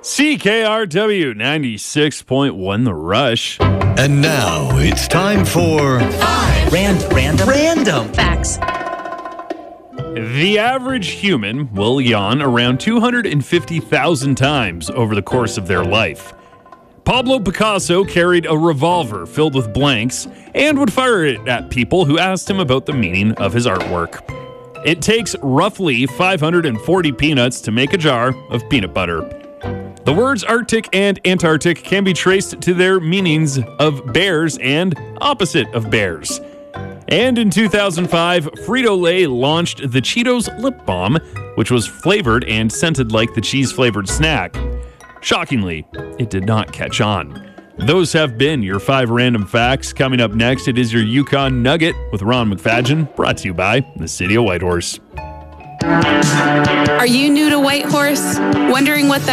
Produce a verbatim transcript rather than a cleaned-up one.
C K R W ninety-six point one The Rush. And now it's time for Five random, random, random facts. The average human will yawn around two hundred fifty thousand times over the course of their life. Pablo Picasso carried a revolver filled with blanks and would fire it at people who asked him about the meaning of his artwork. It takes roughly five hundred forty peanuts to make a jar of peanut butter. The words Arctic and Antarctic can be traced to their meanings of bears and opposite of bears. And in two thousand five, Frito-Lay launched the Cheetos Lip Balm, which was flavored and scented like the cheese-flavored snack. Shockingly, it did not catch on. Those have been your five random facts. Coming up next, it is your Yukon Nugget with Ron McFadgen, brought to you by the City of Whitehorse. Are you new to Whitehorse? Wondering what that